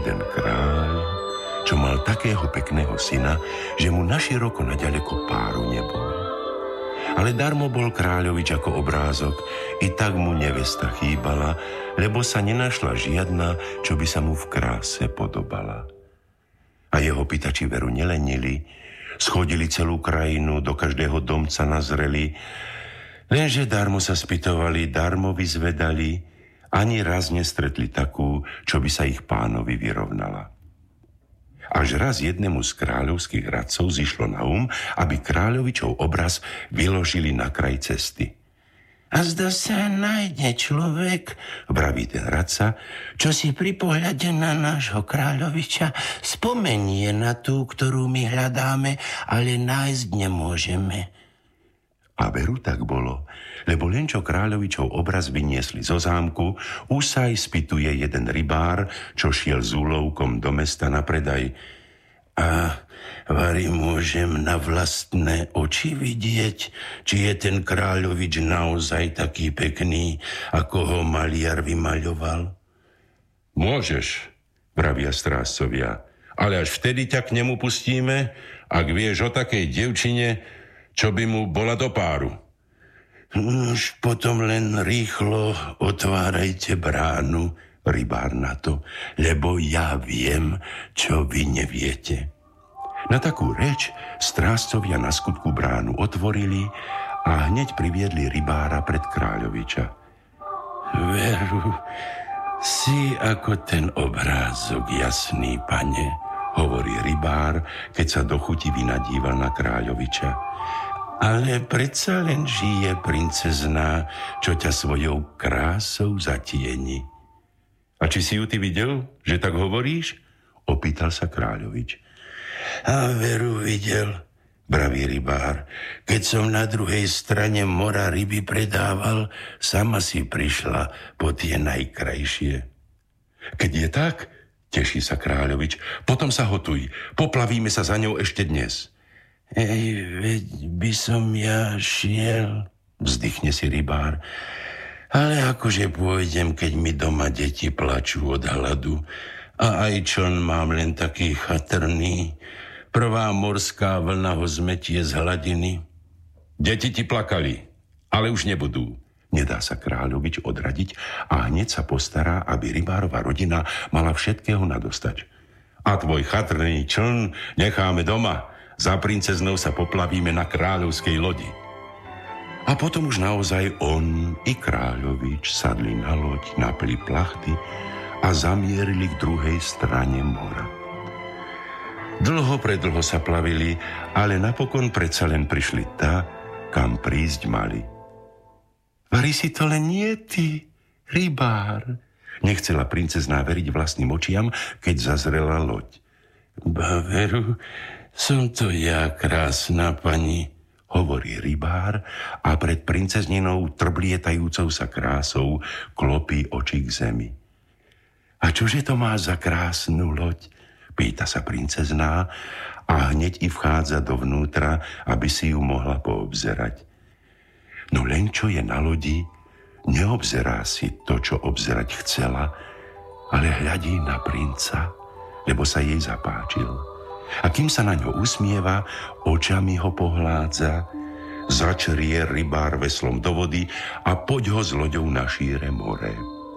jeden kráľ, čo mal takého pekného syna, že mu naširoko naďaleko páru nebolo. Ale darmo bol kráľovič ako obrázok, i tak mu nevesta chýbala, lebo sa nenašla žiadna, čo by sa mu v kráse podobala. A jeho pýtači veru nelenili, schodili celú krajinu, do každého domca nazreli, lenže darmo sa spytovali, darmo vyzvedali, ani raz nestretli takú, čo by sa ich pánovi vyrovnala. Až raz jednému z kráľovských radcov zišlo na aby kráľovičov obraz vyložili na kraj cesty. A zda sa nájde človek, vraví ten radca, čo si pri pohľade na nášho kráľoviča spomenie na tú, ktorú my hľadáme, ale nájsť nemôžeme. A veru tak bolo, lebo len čo kráľovičov obraz vyniesli zo zámku, už sa aj spýtuje jeden rybár, čo šiel s úlovkom do mesta na predaj. A vari môžem na vlastné oči vidieť, či je ten kráľovič naozaj taký pekný, ako ho maliar vymaľoval? Môžeš, vravia strážcovia, ale až vtedy ťa k nemu pustíme, ak vieš o takej dievčine, čo by mu bola do páru. Už potom len rýchlo otvárajte bránu, rybár na to, lebo ja viem, čo vy neviete. Na takú reč strážcovia na skutku bránu otvorili a hneď priviedli rybára pred kráľoviča. Veru, si ako ten obrázok jasný, pane, hovorí rybár, keď sa do chuti vynadíval na kráľoviča. Ale predsa len žije princezná, čo ťa svojou krásou zatieni. A či si ju ty videl, že tak hovoríš? Opýtal sa kráľovič. A veru videl, vraví rybár. Keď som na druhej strane mora ryby predával, sama si prišla po tie najkrajšie. Keď je tak, teší sa kráľovič, potom sa hotuj, poplavíme sa za ňou ešte dnes. Veď by som ja šiel, vzdychne si rybár. Ale akože pôjdem, keď mi doma deti plačú od hladu a aj čln mám len taký chatrný. Prvá morská vlna ho zmetie z hladiny. Deti ti plakali, ale už nebudú. Nedá sa kráľovič odradiť a hneď sa postará, aby rybárova rodina mala všetkého nadostač. A tvoj chatrný čln necháme doma. Za princeznou sa poplavíme na kráľovskej lodi. A potom už naozaj on i kráľovič sadli na loď, napili plachty a zamierili k druhej strane mora. Predlho sa plavili, ale napokon predsa len prišli tá, kam prísť mali. Vari si to len nie ty, rybár, nechcela princezná veriť vlastným očiam, keď zazrela loď. Ba veru, som to ja, krásna pani, hovorí rybár a pred princezninou trblietajúcou sa krásou klopí oči k zemi. A čože to má za krásnu loď? Pýta sa princezná a hneď i vchádza dovnútra, aby si ju mohla poobzerať. No len čo je na lodi, neobzerá si to, čo obzerať chcela, ale hľadí na princa, lebo sa jej zapáčil. A kým sa na ňo usmieva, očami ho pohládza, začrie rybár veslom do vody a poď ho s loďou na šíre more.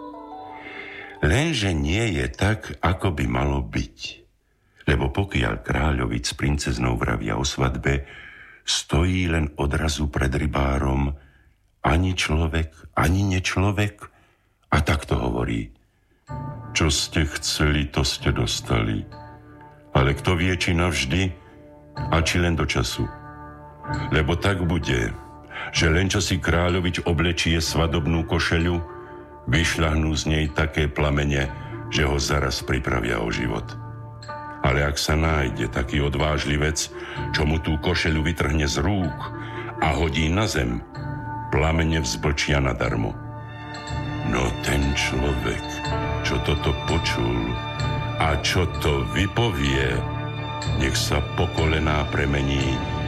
Lenže nie je tak, ako by malo byť. Lebo pokiaľ kráľovič s princeznou vravia o svadbe, stojí len odrazu pred rybárom ani človek, ani nečlovek a takto hovorí. Čo ste chceli, to ste dostali. Ale kto vie, či navždy a či len do času. Lebo tak bude, že len čo si kráľovič oblečie svadobnú košeľu, vyšľahnú z nej také plamene, že ho zaraz pripravia o život. Ale ak sa nájde taký odvážlivec, čo mu tú košeľu vytrhne z rúk a hodí na zem, plamene vzblčia nadarmo. No ten človek, čo toto počul a čo to vypovie, nech sa po kolená premení